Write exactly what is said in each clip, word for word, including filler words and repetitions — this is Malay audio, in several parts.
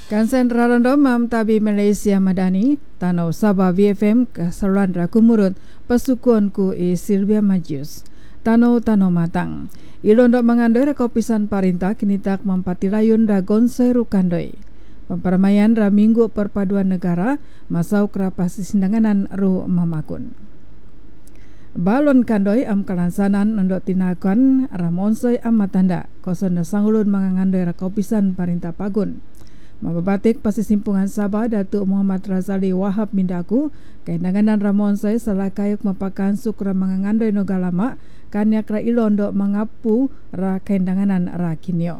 Kansen Rarando Mam Tabi Malaysia Madani Tanau Sabah V F M Keseruan Rakumurut Pasukuan ku e Silvia Majus Tanau Tanau Matang Ilondok mengandoi rekopisan parintah kinitak mempatirayun Ragon Seru Kandoi Pempermaian Raminggu Perpaduan Negara Masau Kerapasi Sindanganan Ru Mamakun Balon Kandoi am kalansanan Nondok tinakan Ramonsoi amatanda Koson Sangulun mengandoi rekopisan parintah Pagun Mababatik Pasisimpungan Sabah Datuk Muhammad Razali Wahab Mindaku Kaindanganan Ramonsoi Salakayuk Mapakan Sukra Mengangandoi Nogalama Kanyak Ra Ilondok Mengapu Ra Kaindanganan Ra Kinyo.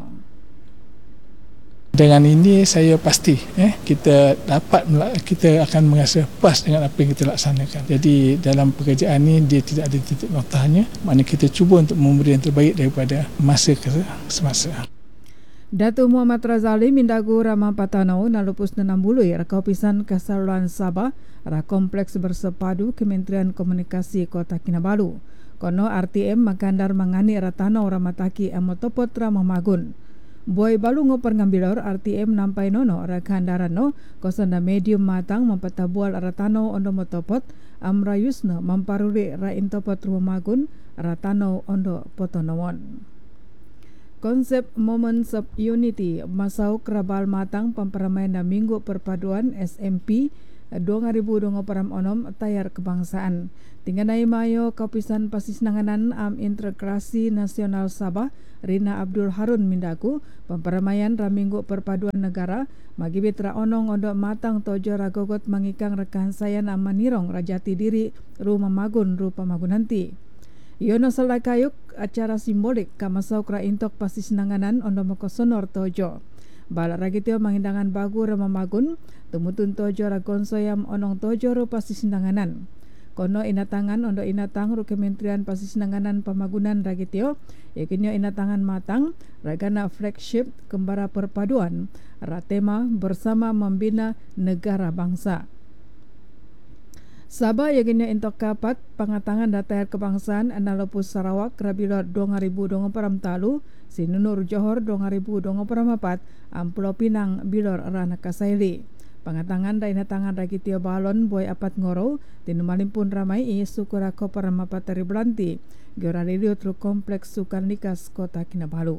Dengan ini saya pasti eh, kita dapat kita akan merasa puas dengan apa yang kita laksanakan. Jadi dalam pekerjaan ini dia tidak ada titik noktahnya. Maknanya kita cuba untuk memberi yang terbaik daripada masa ke semasa. Datuk Muhammad Razali Mindagu Rama Patano nalupus enam bului rekopisan Keseruan Sabah ra kompleks bersepadu Kementerian Komunikasi Kota Kinabalu. Kono R T M Makandar mangani ratano ramataki amotopot ramamagun. Boy balu ngopar ngambilor R T M nampai nono rakandarano kosanda medium matang mempatabual ratano ondo motopot amrayusno mamparuri ra intopot rumagun ratano ondo potonowon. Konsep Moments of Unity Masau Kerabal Matang Pempermaian Minggu Perpaduan S M P dua ribu dua puluh enam Tayar Kebangsaan Tingganai Mayo Kapisan Pasisnanganan Am Integrasi Nasional Sabah Rina Abdul Harun Mindaku Pempermaian Raminggu Perpaduan Negara Magibit Ra Onong Ondok Matang Tojo Ragogot Mangikang Rekan Sayan Amanirong Rajati Diri Rumah Magun Rupa Magun Nanti Yono Salakayuk acara simbolik kamasau kra intok Pasisnanganan ondo mokosonor Tojo. Balak ragitio manghindangan bagu ramamagun tumutun Tojo ragonsoyam onong Tojo ru Pasisnanganan. Kono inatangan ondo inatang ru Kementerian Pasisnanganan Pamagunan ragitio yakinyo inatangan matang ragana flagship kembara perpaduan ratema bersama membina negara bangsa. Sabah yakinnya intok kapat pengatangan data kebangsaan analopus Sarawak Rabilor dua ribu dua puluh empat talu Sinunur Johor dua ribu dua puluh empat Ampulau Pinang Bilor Rana Kasaili pengatangan daina tangan ragitio balon boy apat ngoro tinumalimpun ramai i sukura kopar mapatari belanti Gora Radio tru kompleks Sukan Likas Kota Kinabalu.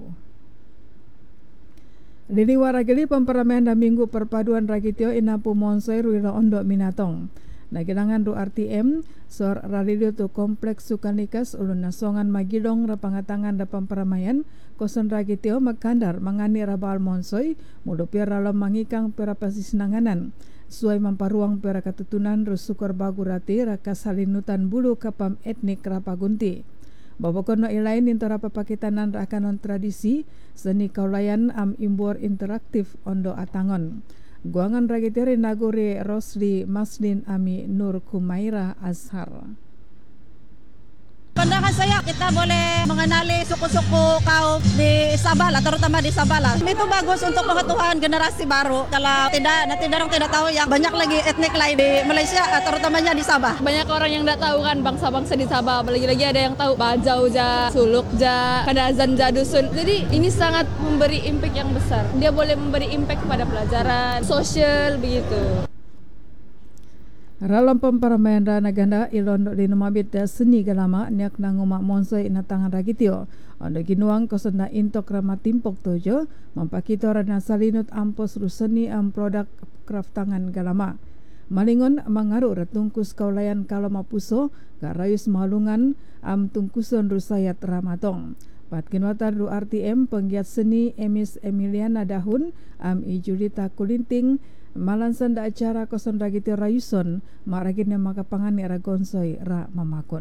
Lili waragili pempermaian dan minggu perpaduan ragitio inapu monsoi ruilo ondok minatong Nagilangan ru R T M sor ralidio tu kompleks Sukan Likas ulun nasongan magilong rapangatangan da pempermaian koson ragitio makandar mangani rabal monsoi mulupi ralam mangikang pera pasisnanganan suai mamparuang pera katutunan ru sukor bagurati raka salinutan bulu kapam etnik rapagunti babokono ilain intara papakitanan rakanon tradisi seni kaulayan am imbor interaktif ondo atangon Guangan ragiteri Nagore Rosli Maslin Ami Nur Kumaira Azhar. Pandangan saya kita boleh mengenali suku-suku kaum di Sabah lah, terutama di Sabah lah. Itu bagus untuk pengetahuan generasi baru. Kalau tidak, nanti orang tidak tahu yang banyak lagi etnik lain di Malaysia, terutamanya di Sabah. Banyak orang yang tidak tahu kan bangsa-bangsa di Sabah. Lagi-lagi ada yang tahu Bajau ja, Suluk ja, Kadazan ja, Dusun. Jadi ini sangat memberi impact yang besar. Dia boleh memberi impact kepada pelajaran, sosial begitu. Ralam pempermaian rana ganda ilondok di numabit seni galama niak nangumak monsoi inatangan ragitio ondo ginuang kosenda intok rama timpok tojo mampakito rana salinut ampos ruseni am produk craft tangan galama malingon mangaru ratungkus kaulayan kalama puso garayus malungan am tungkuson rusayat ramatong patkinwatan ru R T M penggiat seni Emis Emiliana Dahun am Ijulita Kulinting malansan da acara koson ragiti rayuson maragin yang makapangani ragonsoi ra mamakon.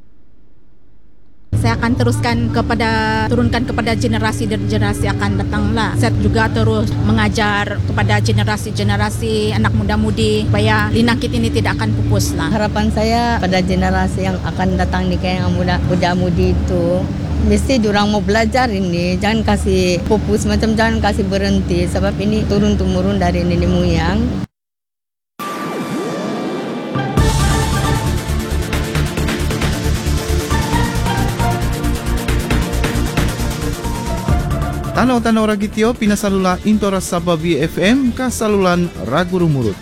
Saya akan teruskan kepada turunkan kepada generasi dan generasi akan datanglah. Saya juga terus mengajar kepada generasi-generasi anak muda-mudi supaya linakit ini tidak akan pupus lah. Harapan saya pada generasi yang akan datang ni kayak yang muda muda-mudi itu mesti diorang mau belajar ini, jangan kasih pupus macam jangan kasih berhenti sebab ini turun-temurun dari nenek moyang. Tanaw-tanaw ragityo pinasalula Intora Sabah B F M kasalulan Raguru Murut.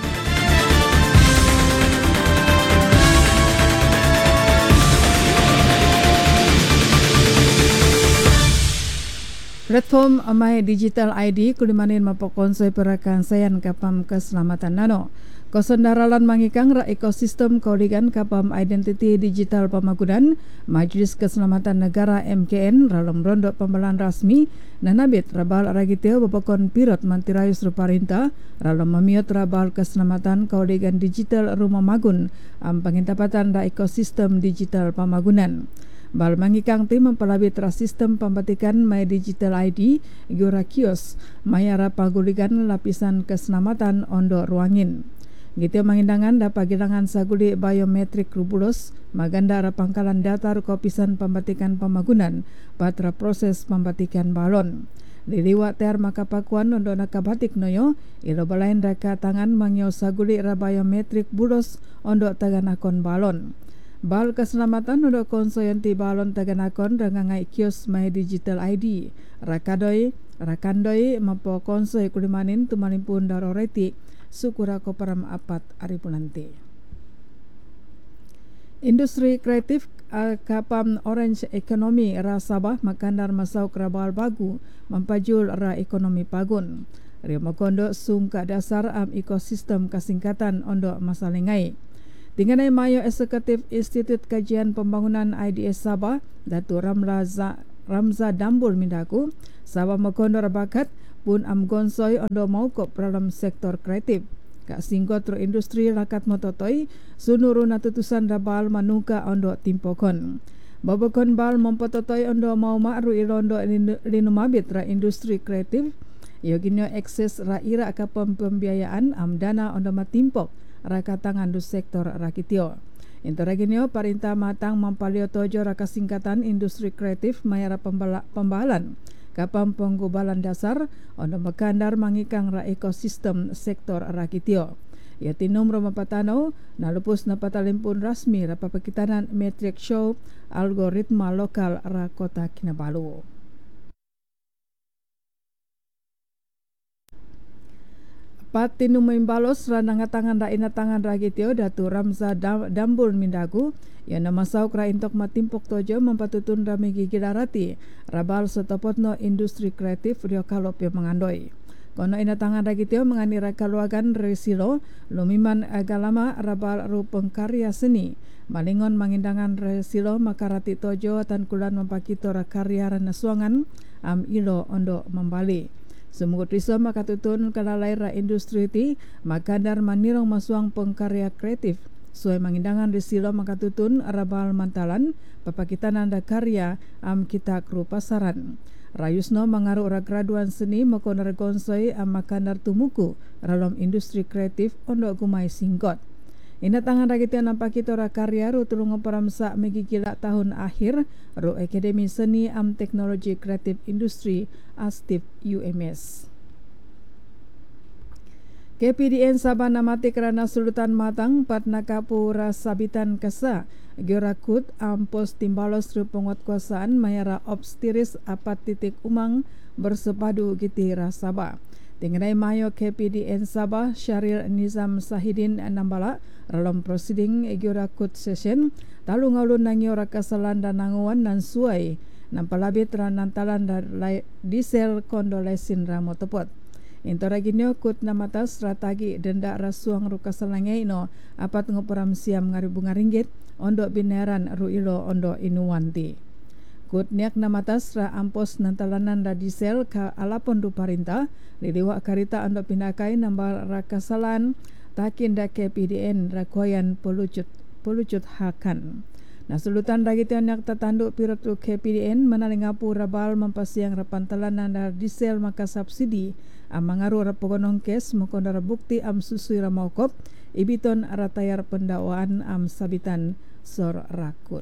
Platform Amai Digital I D kulimanin mapokonsoi perakan sayan kapam keselamatan nano. Kosondaralan mangikang ra ekosistem kodigan kapam identiti digital pamagudan Majlis Keselamatan Negara M K N dalam rondo pembelaan rasmi nanabit rabal ragiteo bapakon pirot mantirayus ruparinta dalam mamiot rabal keselamatan kodigan digital rumah magun am pangintapatan ra ekosistem digital pamagunan. Bal mangikang tim mempelabit ra sistem pembatikan My Digital I D Gura Kios mayara paguligan lapisan keselamatan ondo ruangin. Gitu mangindangan dapat gilangan saguli biometrik rubulos maganda ra pangkalan data rukopisan pembatikan pemagunan patra proses pembatikan balon. Diliwat ter makapakuan ondo nakabatik noyo ilo balain raka tangan mangyo saguli ra biometrik bulos ondo taganakon balon. Bal keselamatan ondo konsoyanti balon taganakon rangangai kios My Digital I D rakadoi rakandoi mapo konsoi kulimanin tumalimpun daroreti sukura koparam apat aripu nanti. Industri kreatif uh, kapam orange ekonomi ra Sabah makandar masau kerabal bagu mampajul ra ekonomi pagun. Rio makondo sungka dasar am ekosistem kasingkatan ondo masalingai. Tinganai Mayo Eksekutif Institut Kajian Pembangunan I D S Sabah Datu Ramza Ramza Dambul Mindaku Sabah makondo rabakat pun am gonsoi ondo maukop dalam sektor kreatif. Kak singgot ro industri rakat mototoi sunuru natutusan rabal manuka ondo timpokon. Babakon bal mompototoi ondo mau makru ilondo linumabit ra industri kreatif. Yoginyo akses ra ira ka pembiayaan am dana ondo matimpok rakatangan du sektor rakitio. Interaginyo parintah matang mampalio tojo raka singkatan industri kreatif mayara pembalan kapam penggubalan dasar ondo makandar mangikang ra ekosistem sektor rakitio. Ya tinum Roma Patano nalupus na patalimpun rasmi ra papakitanan metric show algoritma lokal ra Kota Kinabalu. Pat tinumay balos ra nangatangan ra inatangan ragitio Datu Ramza Dambul Mindagu yang namasaw kra intok matimpok tojo mampatutun rami gigilarati rabal setopotno industri kreatif rio kalop yang mengandoi. Kono inatangan ragitio mengani rakaluagan resilo lumiman agalama rabal rupeng karya seni malingon mangindangan resilo makarati tojo tan kulan mempakito rakarya ranasuangan am ilo ondo membali. Semugut riso makatutun kalalai ra industri ti makadar manirong masuang pengkarya kreatif suai mangindangan risilo makatutun rabal mantalan papakitanan da karya am kita kru pasaran. Rayusno mangaru ra graduan seni makonar gonsoi am makandar tumuku dalam industri kreatif ondo gumai singgot. Inatangan ragitian nampakito ra karya ru tulung paramsa megigila tahun akhir ru Akademi Seni am Teknologi Kreatif Industri Astif U M S. K P D N Sabah namati kerana sulutan matang pat nakapura sabitan kesa gerakut ampos timbalos ru penguatkuasaan mayara obstiris apat titik umang bersepadu gitira Sabah. Tinganai Mayo K P D N Sabah Syaril Nizam Sahidin Nambala dalam proceeding gerakut session talu ngaulun nangiora kasalan dan nanguan nan suai nampalabit ranantalan dan diesel kondolesin ramotopot. Interaginyo kut namatas ratagi denda rasuang rukasalangai no apat ngoperam siam ngaribu ngaringgit ondo bineran ruilo ondo inuwanti. Kut niak namatas ra ampos nantalanan da diesel ka alapon du parinta liliwak karita ondo pinakai nambal rakasalan takin da K P D N rakoyan pelucut pelucut hakan. Nah sulutan ragitian yang tatanduk pirotu K P D N menalingapu rabal mempasiang rapantalanan da diesel maka subsidi am mangaru rapogonong kes mokondara bukti am susui ramaukop ibiton ratayar pendakwaan am sabitan sor rakut.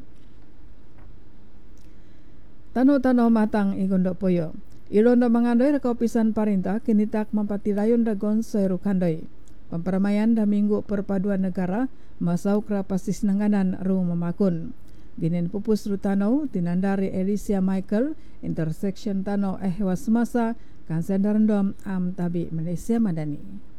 Tano-tano matang igondok poyo. Ilondo mangandoi rekopisan parintah kinitak mampatilayun dagon soiru kandoi. Pemperamaian da minggu perpaduan negara masau krapasis nanganan ru memakun. Dinin pupus Rutanau, tinandari Alicia Michael, intersection Tanau Ehwa Semasa, Kansen Darendom, Am Tabi Malaysia Madani.